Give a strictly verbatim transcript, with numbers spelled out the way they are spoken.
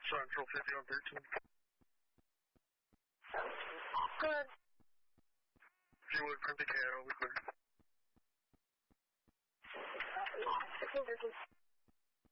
Central fifty on thirteen. Good. If you would, from the K R, we could. Uh, I think this is